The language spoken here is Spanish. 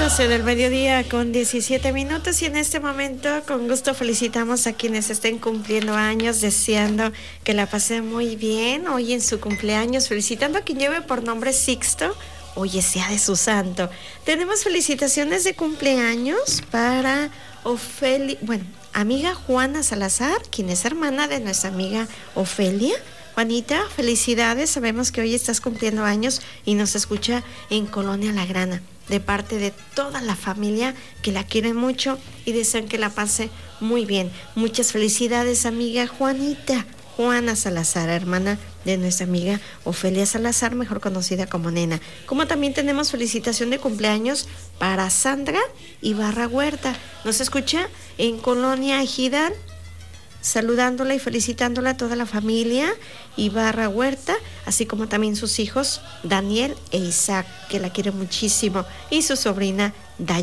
12 del mediodía con 17 minutos y en este momento con gusto felicitamos a quienes estén cumpliendo años, deseando que la pasen muy bien hoy en su cumpleaños, felicitando a quien lleve por nombre Sixto, hoy es día de su santo. Tenemos felicitaciones de cumpleaños para Ofelia, amiga Juana Salazar, quien es hermana de nuestra amiga Ofelia. Juanita, felicidades, sabemos que hoy estás cumpliendo años y nos escucha en Colonia La Grana, de parte de toda la familia que la quiere mucho y desean que la pase muy bien. Muchas felicidades, amiga Juanita. Juana Salazar, hermana de nuestra amiga Ofelia Salazar, mejor conocida como Nena. Como también tenemos felicitación de cumpleaños para Sandra Ibarra Huerta. Nos escucha en Colonia Ejidal, saludándola y felicitándola a toda la familia Ibarra Huerta, así como también sus hijos Daniel e Isaac, que la quieren muchísimo, y su sobrina Dayana.